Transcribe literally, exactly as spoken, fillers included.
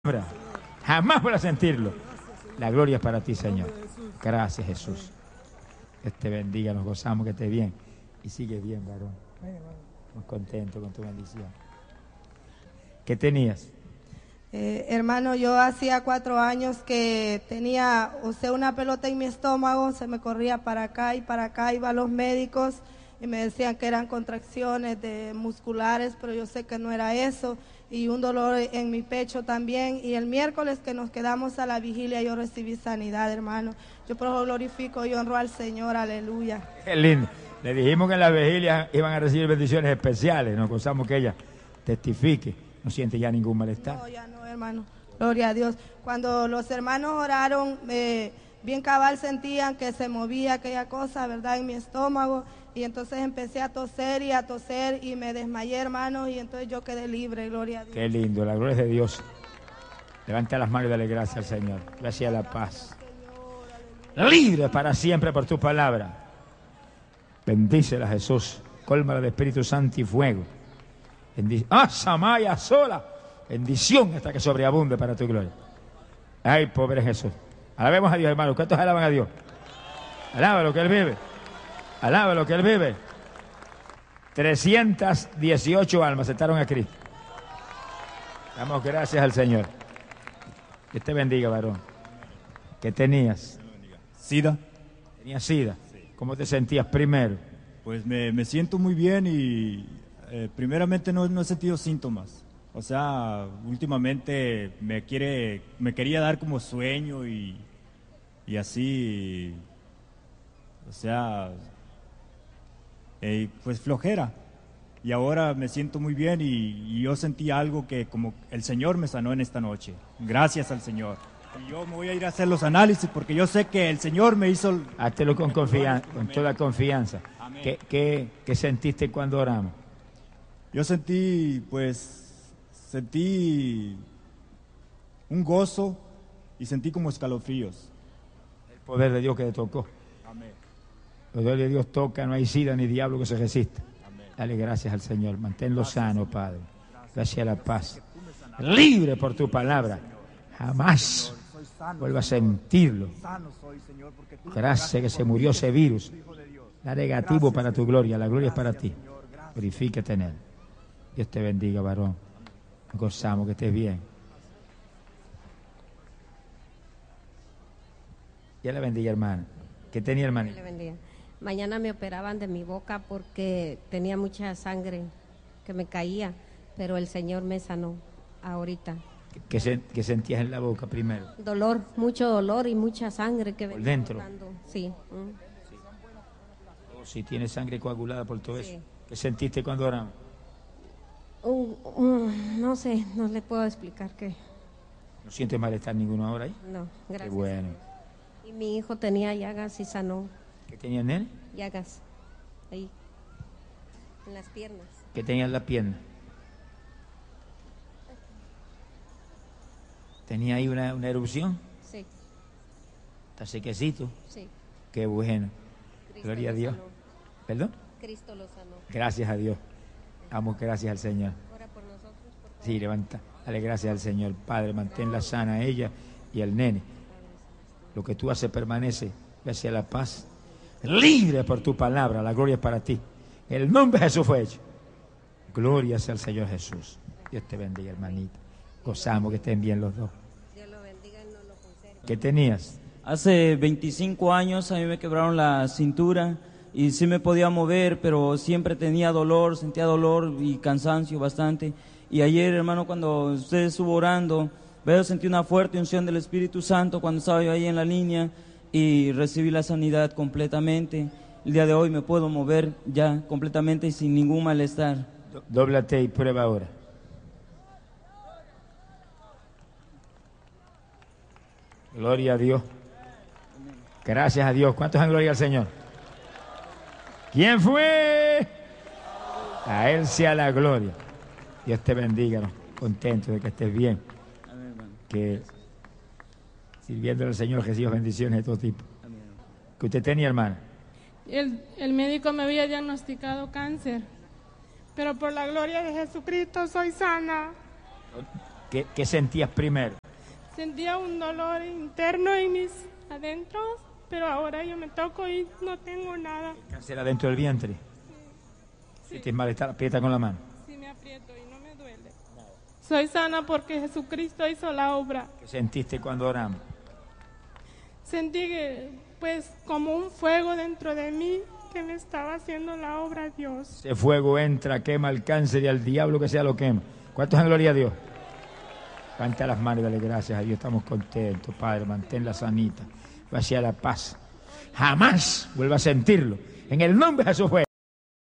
Jamás voy a sentirlo. La gloria es para ti, Señor. Gracias, Jesús. Dios te bendiga, nos gozamos que estés bien. Y sigue bien, varón. Muy contento con tu bendición. ¿Qué tenías? Eh, hermano, yo hacía cuatro años que tenía, o sea, una pelota en mi estómago, se me corría para acá y para acá, iba a los médicos y me decían que eran contracciones de musculares, pero yo sé que no era eso, y un dolor en mi pecho también, y el miércoles que nos quedamos a la vigilia yo recibí sanidad, hermano. Yo por eso glorifico y honro al Señor, aleluya. Qué lindo. Le dijimos que en la vigilia iban a recibir bendiciones especiales, nos gozamos que ella testifique, no siente ya ningún malestar. No, ya no, hermano, gloria a Dios. Cuando los hermanos oraron, eh, bien cabal sentían que se movía aquella cosa, ¿verdad?, en mi estómago, y entonces empecé a toser y a toser y me desmayé, hermano, y entonces yo quedé libre, gloria a Dios. Qué lindo, la gloria es de Dios. Levanta las manos y dale gracias al Señor. Gracias a la paz. Libre para siempre por tu palabra. Bendícela, Jesús. Cólmala de Espíritu Santo y fuego. Bendice. ¡Ah, Samaya sola! Bendición hasta que sobreabunde para tu gloria. Ay, pobre Jesús. Alabemos a Dios, hermanos. ¿Cuántos alaban a Dios? Alábalo que Él vive. Alábalo que Él vive. trescientas dieciocho almas aceptaron a Cristo. Damos gracias al Señor. Dios te bendiga, varón. ¿Qué tenías? SIDA. ¿Tenías SIDA? Sí. ¿Cómo te sentías primero? Pues me, me siento muy bien y eh, primeramente no, no he sentido síntomas. O sea, últimamente me quiere, me quería dar como sueño y, y así, o sea, eh, pues flojera. Y ahora me siento muy bien y, y yo sentí algo que como el Señor me sanó en esta noche. Gracias al Señor. Y yo me voy a ir a hacer los análisis porque yo sé que el Señor me hizo... Háztelo con confianza, con toda confianza. ¿Qué, qué, ¿Qué sentiste cuando oramos? Yo sentí, pues, sentí un gozo y sentí como escalofríos. El poder de Dios que te tocó. Amén. El poder de Dios toca, no hay sida ni diablo que se resista. Amén. Dale gracias al Señor, manténlo sano, Padre. Gracias a la paz. Libre por tu palabra. Jamás vuelva a sentirlo. Gracias que se murió ese virus. Da negativo para tu gloria, la gloria es para ti. Glorifícate en Él. Dios te bendiga, varón. Nos gozamos que estés bien. Dios le bendiga, hermana. ¿Qué tenía, hermana? Dios le bendiga. Mañana me operaban de mi boca porque tenía mucha sangre que me caía, pero el Señor me sanó ahorita. ¿Qué, se, qué sentías en la boca primero? Dolor, mucho dolor y mucha sangre que ¿Por venía dentro? botando. Sí. Mm. Oh, si tienes sangre coagulada por todo Sí. eso. ¿Qué sentiste cuando oramos? Uh, uh, no sé, no le puedo explicar qué. ¿No sientes malestar ninguno ahora ahí? No, Qué gracias. bueno. Y mi hijo tenía llagas y sanó. ¿Qué tenía en él? Llagas, ahí, en las piernas. ¿Qué tenía en la pierna? ¿Tenía ahí una, una erupción? Sí, ¿Está sequecito? sí. Qué bueno. Cristo Gloria a lo Dios. sanó. ¿Perdón? Cristo lo sanó. Gracias a Dios. Damos gracias al Señor. Ora por nosotros, por favor. Sí, levanta. Dale gracias al Señor. Padre, manténla sana a ella y al nene. Lo que tú haces permanece. Gracias a la paz. Libre por tu palabra. La gloria es para ti. El nombre de Jesús fue hecho. Gloria sea al Señor Jesús. Dios te bendiga, hermanita. Gozamos que estén bien los dos. Dios lo bendiga y no lo conserve. ¿Qué tenías? Hace veinticinco años a mí me quebraron la cintura y sí me podía mover, pero siempre tenía dolor, sentía dolor y cansancio bastante. Y ayer, hermano, cuando usted estuvo orando, veo, sentí una fuerte unción del Espíritu Santo cuando estaba yo ahí en la línea y recibí la sanidad completamente. El día de hoy me puedo mover ya completamente y sin ningún malestar. Do- Dóblate y prueba ahora. Gloria a Dios. Gracias a Dios. ¿Cuántos dan gloria al Señor? ¿Quién fue? A Él sea la gloria. Dios te bendiga. Contento de que estés bien. Amén, hermano. Que sirviendo al Señor reciba bendiciones de todo tipo. Amén, hermano. ¿Que usted tenía, hermana? El, el médico me había diagnosticado cáncer, pero por la gloria de Jesucristo soy sana. ¿Qué, qué sentías primero? Sentía un dolor interno en mis adentros, pero ahora yo me toco y no tengo nada. ¿Cáncer adentro del vientre? Sí. ¿Sientes malestar? Aprieta con la mano. Sí, me aprieto y no me duele. Soy sana porque Jesucristo hizo la obra. ¿Qué sentiste cuando oramos? Sentí que, pues, como un fuego dentro de mí que me estaba haciendo la obra Dios. Ese fuego entra, quema el cáncer y al diablo que sea lo quema. ¿Cuántos en gloria a Dios? Levanta las manos y dale gracias a Dios. Estamos contentos, Padre. Manténla sanita. Vaya la paz. Jamás vuelva a sentirlo. En el nombre de Jesús fue.